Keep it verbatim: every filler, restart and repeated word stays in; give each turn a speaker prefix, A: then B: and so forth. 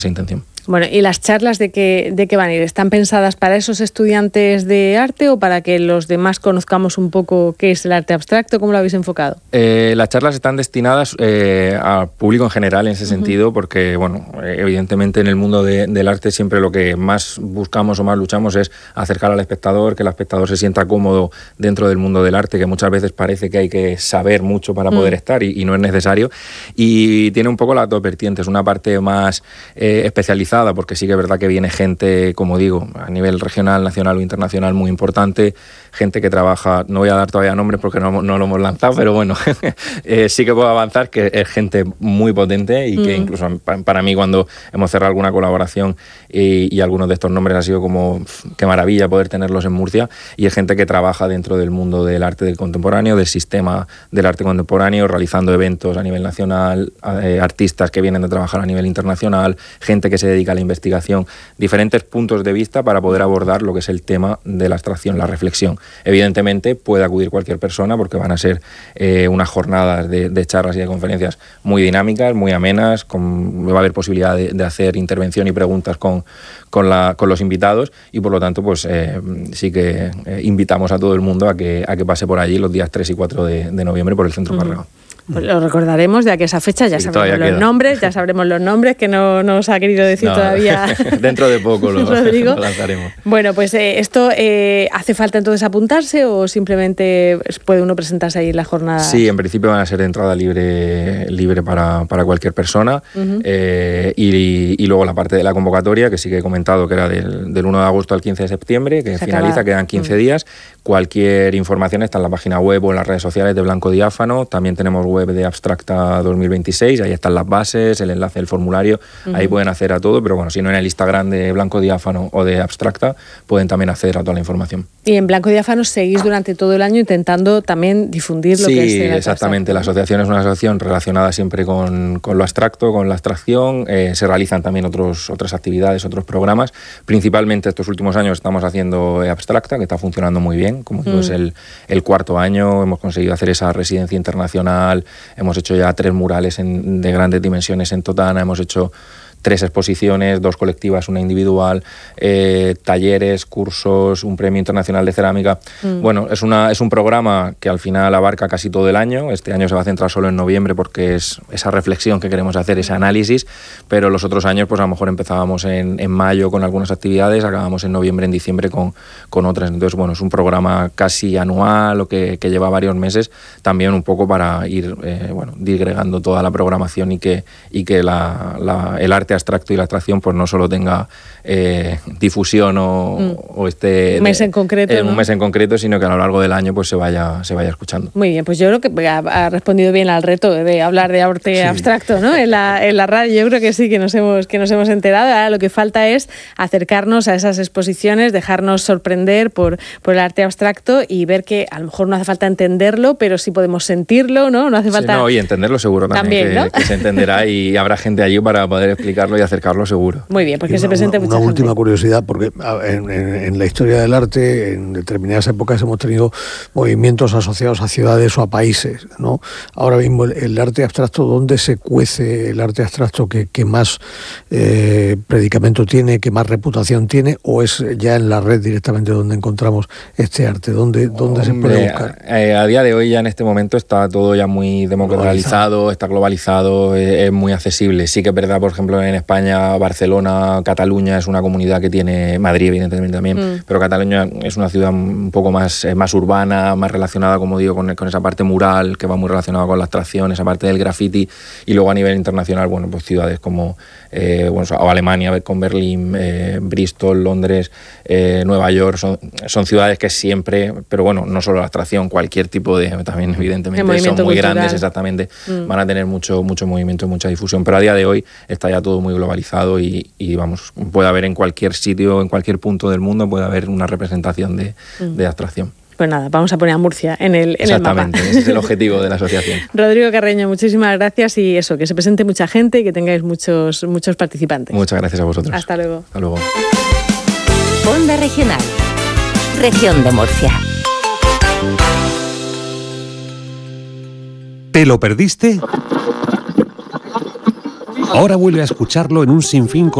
A: esa intención.
B: Bueno, ¿y las charlas de qué, de qué van a ir? ¿Están pensadas para esos estudiantes de arte o para que los demás conozcamos un poco qué es el arte abstracto? ¿Cómo lo habéis enfocado?
A: Eh, las charlas están destinadas eh, al público en general en ese uh-huh. sentido, porque, bueno, evidentemente en el mundo de, del arte siempre lo que más buscamos o más luchamos es acercar al espectador, que el espectador se sienta cómodo dentro del mundo del arte, que muchas veces parece que hay que saber mucho para poder uh-huh. estar y, y no es necesario. Y tiene un poco las dos vertientes, una parte más eh, especializada, porque sí que es verdad que viene gente, como digo, a nivel regional, nacional o internacional muy importante, gente que trabaja, no voy a dar todavía nombres porque no, no lo hemos lanzado, pero bueno, eh, sí que puedo avanzar que es gente muy potente y que mm. incluso para mí cuando hemos cerrado alguna colaboración y, y algunos de estos nombres ha sido como qué maravilla poder tenerlos en Murcia, y es gente que trabaja dentro del mundo del arte del contemporáneo, del sistema del arte contemporáneo, realizando eventos a nivel nacional, eh, artistas que vienen de trabajar a nivel internacional, gente que se dedica a la investigación, diferentes puntos de vista para poder abordar lo que es el tema de la abstracción, la reflexión. Evidentemente puede acudir cualquier persona porque van a ser eh, unas jornadas de, de charlas y de conferencias muy dinámicas, muy amenas, con, va a haber posibilidad de, de hacer intervención y preguntas con, con, la, con los invitados, y por lo tanto pues eh, sí que eh, invitamos a todo el mundo a que, a que pase por allí los días tres y cuatro de, de noviembre por el Centro uh-huh. Párraga.
B: Pues lo recordaremos de aquí a esa fecha, ya sí, sabremos los
A: queda.
B: nombres, ya sabremos los nombres que no nos ha querido decir no, todavía.
A: Dentro de poco lo,
B: Rodrigo.
A: lo lanzaremos.
B: Bueno, pues eh, esto eh, ¿hace falta entonces apuntarse o simplemente puede uno presentarse ahí en la jornada?
A: Sí, en principio van a ser de entrada libre, libre para, para cualquier persona uh-huh. eh, y, y luego la parte de la convocatoria, que sí que he comentado que era del, del uno de agosto al quince de septiembre, que Se finaliza, acaba. quedan quince uh-huh. días. Cualquier información está en la página web o en las redes sociales de Blanco Diáfano. También tenemos web de Abstracta dos mil veintiséis, ahí están las bases, el enlace del formulario, uh-huh. ahí pueden acceder a todo, pero bueno, si no, en el Instagram de Blanco Diáfano o de Abstracta pueden también acceder a toda la información.
B: Y en Blanco Diáfano seguís durante todo el año intentando también difundir lo
A: sí,
B: que es el
A: arte exactamente, abstracto. La asociación es una asociación relacionada siempre con, con lo abstracto, con la abstracción, eh, se realizan también otros, otras actividades, otros programas, principalmente estos últimos años estamos haciendo Abstracta, que está funcionando muy bien, como digo, uh-huh. es el, el cuarto año, hemos conseguido hacer esa residencia internacional, hemos hecho ya tres murales en, de grandes dimensiones en Totana, hemos hecho tres exposiciones, dos colectivas, una individual, eh, talleres, cursos, un premio internacional de cerámica. Mm. Bueno, es, una, es un programa que al final abarca casi todo el año. Este año se va a centrar solo en noviembre porque es esa reflexión que queremos hacer, ese análisis, pero los otros años pues a lo mejor empezábamos en, en mayo con algunas actividades, acabamos en noviembre, en diciembre con, con otras. Entonces, bueno, es un programa casi anual o que, que lleva varios meses, también un poco para ir eh, bueno, disgregando toda la programación y que, y que la, la, el arte abstracto y la abstracción pues no solo tenga eh, difusión o, mm. o este
B: un mes de, en concreto,
A: eh,
B: ¿no?
A: un mes en concreto, sino que a lo largo del año pues se vaya se vaya escuchando.
B: Muy bien, pues yo creo que ha, ha respondido bien al reto de hablar de arte sí. abstracto, ¿no? En la, en la radio. Yo creo que sí, que nos hemos que nos hemos enterado. Ahora lo que falta es acercarnos a esas exposiciones, dejarnos sorprender por, por el arte abstracto y ver que a lo mejor no hace falta entenderlo, pero sí podemos sentirlo, ¿no? No hace falta.
A: Sí, no, y entenderlo seguro también, también que, ¿no? que se entenderá y habrá gente allí para poder explicar y acercarlo seguro.
B: Muy bien, porque
C: una,
B: se presente
C: una,
B: mucha
C: una
B: gente.
C: última curiosidad, porque en, en, en la historia del arte, en determinadas épocas hemos tenido movimientos asociados a ciudades o a países, ¿no? Ahora mismo el, el arte abstracto, ¿dónde se cuece el arte abstracto que, que más eh, predicamento tiene, que más reputación tiene, o es ya en la red directamente donde encontramos este arte? ¿Dónde, dónde se puede buscar?
A: Eh, a día de hoy ya en este momento está todo ya muy democratizado, está globalizado, eh, es muy accesible. Sí que es verdad, por ejemplo, en España, Barcelona, Cataluña es una comunidad que tiene, Madrid evidentemente también, mm. pero Cataluña es una ciudad un poco más, eh, más urbana, más relacionada, como digo, con, con esa parte mural, que va muy relacionada con la abstracción, esa parte del graffiti, y luego a nivel internacional, bueno, pues ciudades como eh, bueno, o Alemania, con Berlín, eh, Bristol, Londres, eh, Nueva York, son, son ciudades que siempre, pero bueno, no solo la abstracción, cualquier tipo de, también evidentemente son muy cultural. Grandes, exactamente, mm. van a tener mucho, mucho movimiento y mucha difusión, pero a día de hoy está ya todo muy globalizado y, y vamos, puede haber en cualquier sitio, en cualquier punto del mundo, puede haber una representación de, mm. de abstracción.
B: Pues nada, vamos a poner a Murcia en el, en el mapa.
A: Exactamente, ese es el objetivo de la asociación.
B: Rodrigo Carreño, muchísimas gracias y eso, que se presente mucha gente y que tengáis muchos, muchos participantes.
A: Muchas gracias a vosotros.
B: Hasta luego.
A: Hasta luego.
D: Onda Regional, Región de Murcia.
E: ¿Te lo perdiste? Ahora vuelve a escucharlo en un sinfín